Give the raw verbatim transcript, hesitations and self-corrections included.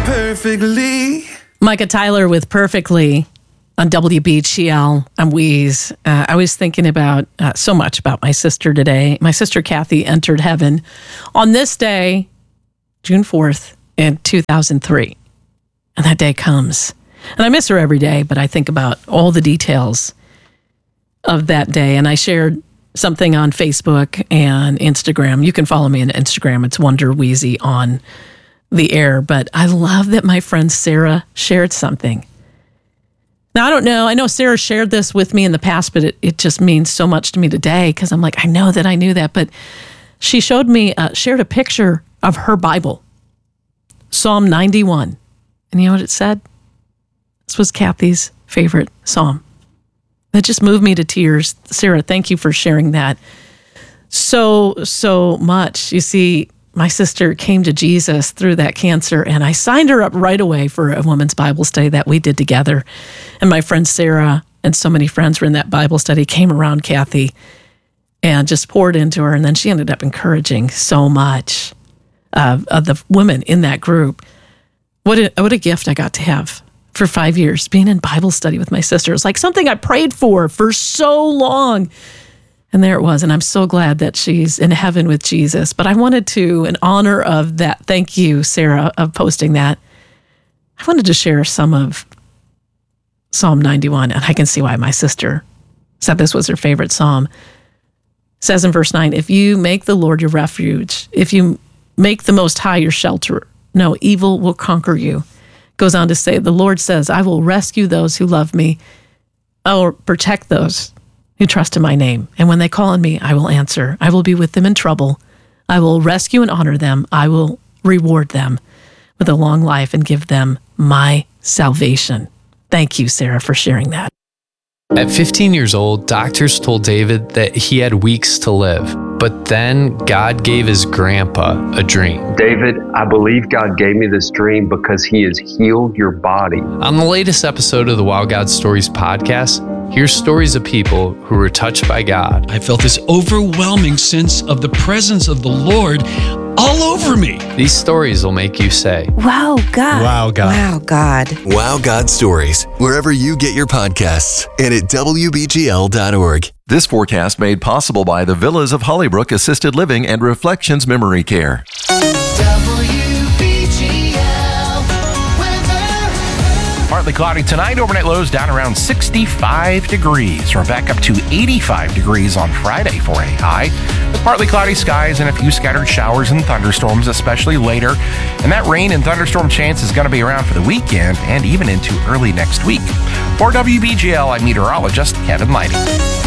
Perfectly. Micah Tyler with Perfectly on W B G L. I'm Wheeze. Uh, I was thinking about uh, so much about my sister today. My sister Kathy entered heaven on this day, June fourth, in two thousand three. And that day comes. And I miss her every day, but I think about all the details of that day. And I shared something on Facebook and Instagram. You can follow me on Instagram. It's Wonder Wheezy on the air. But I love that my friend Sarah shared something. Now, I don't know. I know Sarah shared this with me in the past, but it, it just means so much to me today because I'm like, I know that I knew that. But she showed me, uh, shared a picture of her Bible, Psalm ninety-one. And you know what it said? This was Kathy's favorite psalm. That just moved me to tears. Sarah, thank you for sharing that so, so much. You see, my sister came to Jesus through that cancer, and I signed her up right away for a women's Bible study that we did together. And my friend Sarah and so many friends were in that Bible study, came around Kathy and just poured into her. And then she ended up encouraging so much uh, of the women in that group. What a, what a gift I got to have for five years, being in Bible study with my sister. It was like something I prayed for for so long. And there it was. And I'm so glad that she's in heaven with Jesus. But I wanted to, in honor of that, thank you, Sarah, of posting that, I wanted to share some of Psalm ninety-one. And I can see why my sister said this was her favorite psalm. It says in verse nine, if you make the Lord your refuge, if you make the Most High your shelter, no evil will conquer you. Goes on to say, the Lord says, I will rescue those who love me. I will protect those who trust in my name. And when they call on me, I will answer. I will be with them in trouble. I will rescue and honor them. I will reward them with a long life and give them my salvation. Thank you, Sarah, for sharing that. At fifteen years old, doctors told David that he had weeks to live. But then God gave his grandpa a dream. David, I believe God gave me this dream because he has healed your body. On the latest episode of the Wow God Stories podcast, here's stories of people who were touched by God. I felt this overwhelming sense of the presence of the Lord all over me. These stories will make you say, Wow, God. Wow, God. Wow, God. Wow God Stories, wherever you get your podcasts and at W B G L dot org. This forecast made possible by the Villas of Hollybrook Assisted Living and Reflections Memory Care. W B G L weather. Partly cloudy tonight, overnight lows down around sixty-five degrees. We're back up to eighty-five degrees on Friday for a high. With partly cloudy skies and a few scattered showers and thunderstorms, especially later. And that rain and thunderstorm chance is going to be around for the weekend and even into early next week. For W B G L, I'm meteorologist Kevin Lighty.